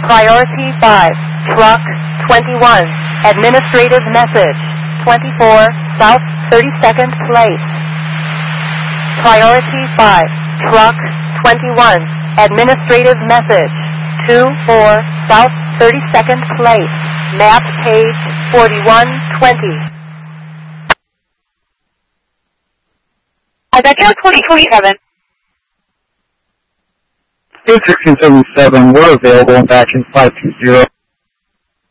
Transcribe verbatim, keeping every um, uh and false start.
Priority five, truck twenty-one, administrative message, twenty-four, south thirty-second place. Priority five, truck twenty-one, administrative message, two four, south thirty-second place, map page forty-one twenty. I got you twenty twenty-seven. sixteen seventy-seven, we're available back in five two zero.